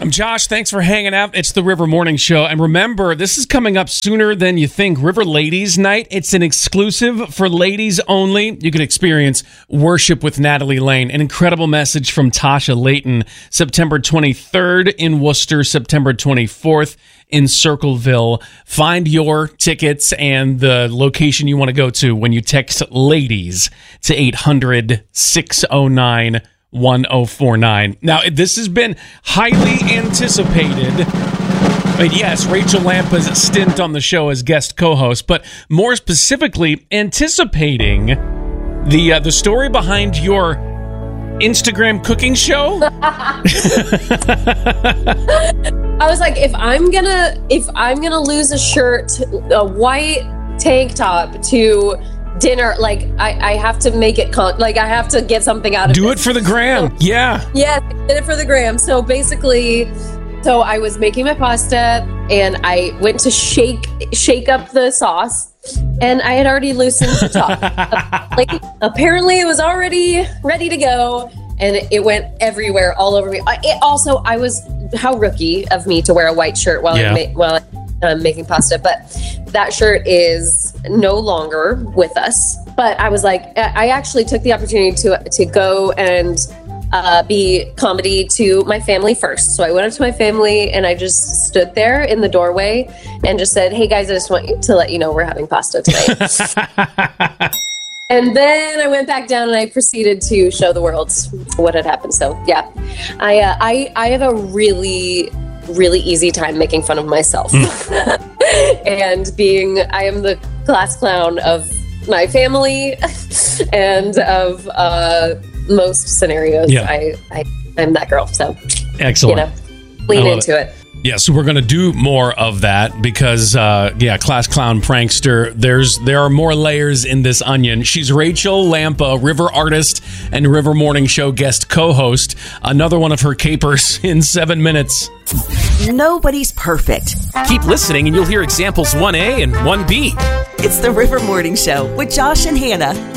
I'm Josh. Thanks for hanging out. It's the River Morning Show. And remember, this is coming up sooner than you think. River Ladies Night. It's an exclusive for ladies only. You can experience Worship with Natalie Lane. An incredible message from Tasha Layton. September 23rd in Worcester. September 24th in Circleville. Find your tickets and the location you want to go to when you text LADIES to 800-609-1049. Now, this has been highly anticipated. But yes, Rachel Lampa's stint on the show as guest co-host, but more specifically, anticipating the story behind your Instagram cooking show. I was like, if I'm gonna lose a shirt, a white tank top to dinner, like I have to make it I have to get something out of it. Do it for the gram. So, yeah, did it for the gram. So basically, I was making my pasta and I went to shake up the sauce, and I had already loosened the top. Like, apparently it was already ready to go, and it went everywhere, all over me. How rookie of me to wear a white shirt while I'm making pasta, but that shirt is no longer with us. But I was like, I actually took the opportunity to go and be comedy to my family first. So I went up to my family and I just stood there in the doorway and just said, "Hey guys, I just want to let you know we're having pasta tonight." And then I went back down and I proceeded to show the world what had happened. So yeah, I have a really easy time making fun of myself. And I am the class clown of my family and of most scenarios. Yeah. I'm that girl. So excellent. Lean into it. Yeah, so we're going to do more of that because, class clown prankster, there are more layers in this onion. She's Rachel Lampa, River artist and River Morning Show guest co-host. Another one of her capers in 7 minutes. Nobody's perfect. Keep listening and you'll hear examples 1A and 1B. It's the River Morning Show with Josh and Hannah.